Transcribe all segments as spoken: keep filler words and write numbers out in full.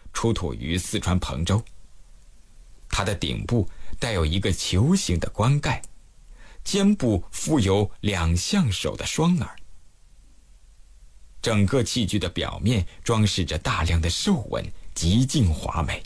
出土于四川彭州。它的顶部带有一个球形的冠盖，肩部附有两象手的双耳。整个器具的表面装饰着大量的兽纹，极尽华美。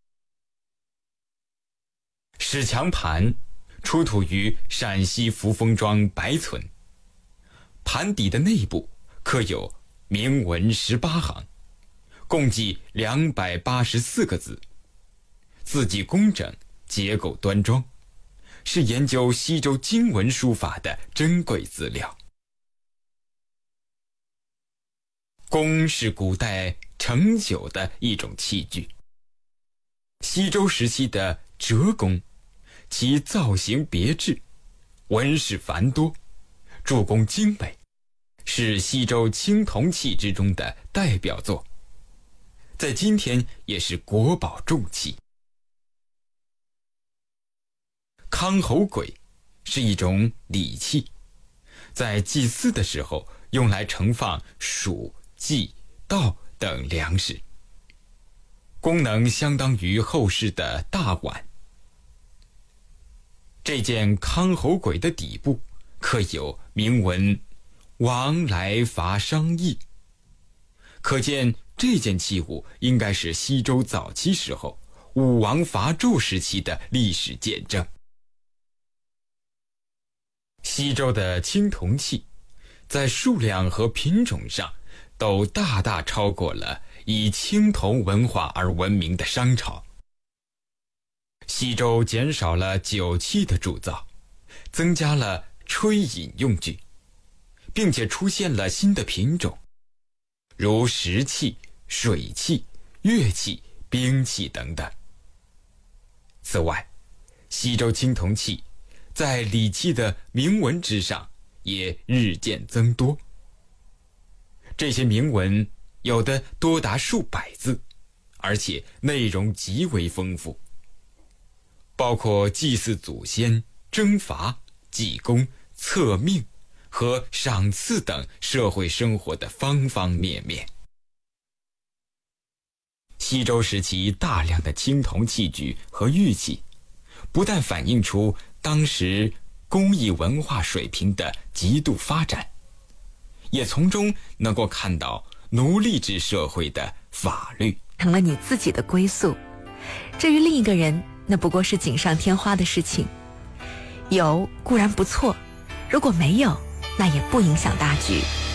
史强盘出土于陕西扶风庄白村，盘底的内部刻有铭文十八行，共计两百八十四个字，字迹工整，结构端庄，是研究西周经文书法的珍贵资料。弓是古代盛酒的一种器具。西周时期的折弓，其造型别致，纹饰繁多，铸工精美，是西周青铜器之中的代表作，在今天也是国宝重器。康侯簋是一种礼器，在祭祀的时候用来盛放黍、稷、稻等粮食，功能相当于后世的大碗。这件康侯簋的底部刻有铭文“王来伐商议”，可见这件器物应该是西周早期时候武王伐纣时期的历史见证。西周的青铜器在数量和品种上都大大超过了以青铜文化而闻名的商朝。西周减少了酒器的铸造，增加了吹饮用具，并且出现了新的品种，如石器、水器、乐器、兵器等等。此外，西周青铜器在礼器的铭文之上也日渐增多。这些铭文有的多达数百字，而且内容极为丰富，包括祭祀祖先、征伐、济公、测命和赏赐等社会生活的方方面面。西周时期大量的青铜器具和玉器，不但反映出当时工艺文化水平的极度发展，也从中能够看到奴隶制社会的法律成了你自己的归宿。至于另一个人，那不过是锦上添花的事情。有固然不错，如果没有，那也不影响大局。